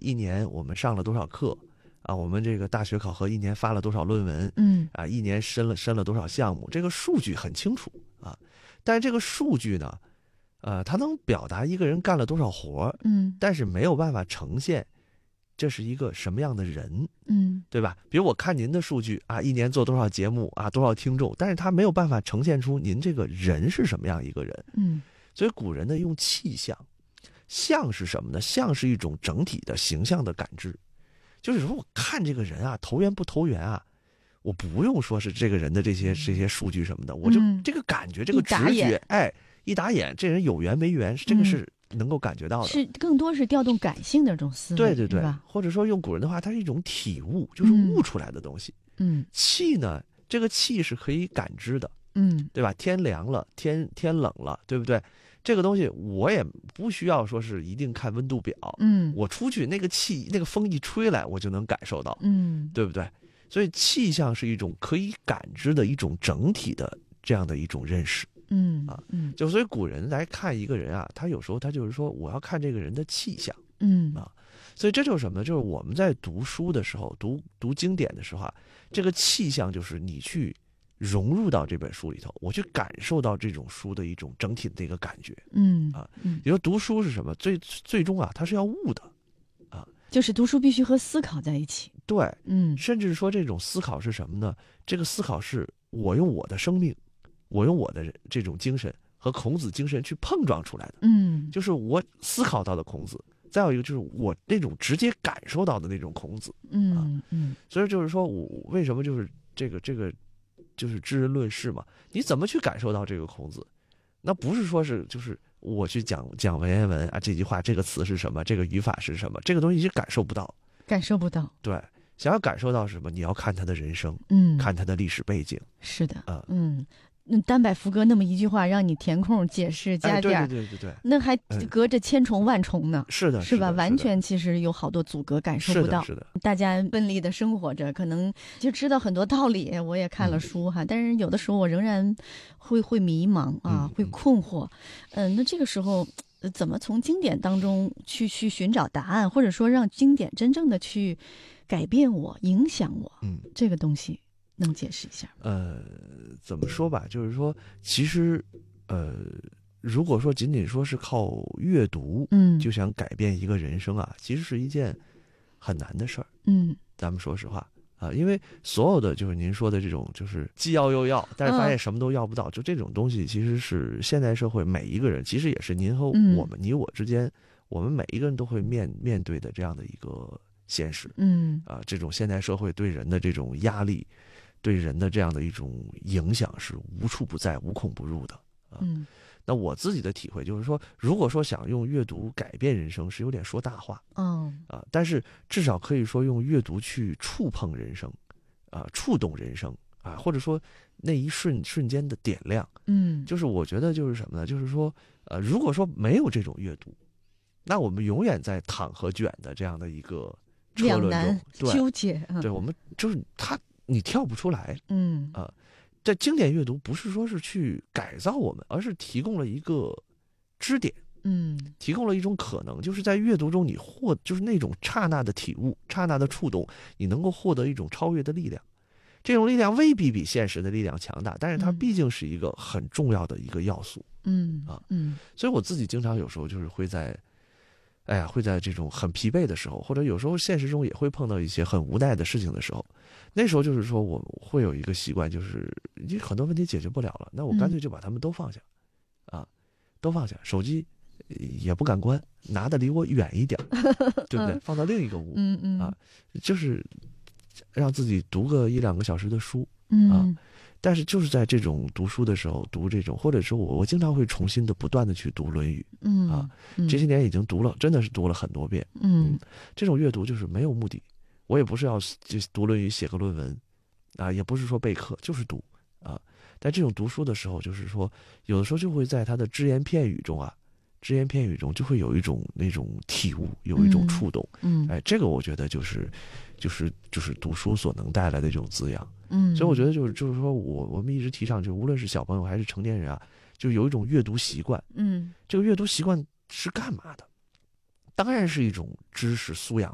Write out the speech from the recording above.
一年我们上了多少课啊，我们这个大学考核一年发了多少论文，一年申了多少项目，这个数据很清楚啊。但是这个数据呢，它能表达一个人干了多少活，但是没有办法呈现这是一个什么样的人，对吧？比如我看您的数据啊，一年做多少节目啊，多少听众，但是他没有办法呈现出您这个人是什么样一个人，所以古人呢用气象，象是什么呢？象是一种整体的形象的感知，就是说我看这个人啊，投缘不投缘啊，我不用说是这个人的这些数据什么的，我就这个感觉，这个直觉，一打眼，这人有缘没缘，这个是能够感觉到的， 是更多是调动感性的这种思维， 对，或者说用古人的话，它是一种体悟，就是悟出来的东西。气呢，这个气是可以感知的，对吧？天凉了，天冷了，对不对？这个东西我也不需要说是一定看温度表，我出去那个气那个风一吹来，我就能感受到，对不对？所以气象是一种可以感知的一种整体的这样的一种认识。就所以古人来看一个人啊，他有时候他就是说我要看这个人的气象，所以这就是什么呢？就是我们在读书的时候，读经典的时候啊，这个气象就是你去融入到这本书里头，我去感受到这种书的一种整体的一个感觉，比如读书是什么？最终啊，它是要悟的， 就是读书必须和思考在一起。 对，甚至说这种思考是什么呢？这个思考是我用我的生命，我用我的这种精神和孔子精神去碰撞出来的，就是我思考到的孔子，再有一个就是我那种直接感受到的那种孔子，所以就是说我为什么就是这个就是知人论事嘛，你怎么去感受到这个孔子？那不是说是就是我去讲文言文啊，这句话这个词是什么，这个语法是什么，这个东西你感受不到，对，想要感受到什么，你要看他的人生，看他的历史背景， 是的，单摆福歌那么一句话，让你填空解释加点， 对， 那还隔着千重万重呢， 是的， 是吧？完全其实有好多阻隔，感受不到。 是的， 大家奋力的生活着，可能就知道很多道理，我也看了书哈，但是有的时候我仍然会迷茫啊，会困惑。那这个时候怎么从经典当中去寻找答案，或者说让经典真正的去改变我、影响我？这个东西能解释一下？ 怎么说吧，就是说，其实，如果说仅仅说是靠阅读，就想改变一个人生啊，其实是一件很难的事儿。咱们说实话啊，因为所有的就是您说的这种，就是既要又要，但是发现什么都要不到，就这种东西，其实是现代社会每一个人，其实也是您和我们，你我之间，我们每一个人都会面对的这样的一个现实。这种现代社会对人的这种压力，对人的这样的一种影响是无处不在、无孔不入的。那我自己的体会就是说，如果说想用阅读改变人生，是有点说大话。但是至少可以说用阅读去触碰人生，触动人生啊，或者说那一瞬间的点亮。就是我觉得就是什么呢？就是说，如果说没有这种阅读，那我们永远在躺和卷的这样的一个车轮中纠结。 对，我们就是你跳不出来。这经典阅读不是说是去改造我们，而是提供了一个支点，提供了一种可能，就是在阅读中你就是那种刹那的体悟、刹那的触动，你能够获得一种超越的力量。这种力量未必比现实的力量强大，但是它毕竟是一个很重要的一个要素。所以我自己经常有时候就是会在这种很疲惫的时候，或者有时候现实中也会碰到一些很无奈的事情的时候，那时候就是说我会有一个习惯，就是你很多问题解决不了了，那我干脆就把它们都放下，都放下，手机也不敢关，拿得离我远一点，对不对？放到另一个屋，就是让自己读个1-2个小时的书，但是就是在这种读书的时候读这种，或者说我经常会重新的不断的去读《论语》，这些年已经读了，真的是读了很多遍。这种阅读就是没有目的，我也不是要就读《论语》写个论文，也不是说备课，就是读啊。但这种读书的时候，就是说有的时候就会在他的只言片语中就会有一种那种体悟，有一种触动。这个我觉得就是读书所能带来的这种滋养。所以我觉得就是说我们一直提倡，就无论是小朋友还是成年人啊，就有一种阅读习惯。这个阅读习惯是干嘛的？当然是一种知识素养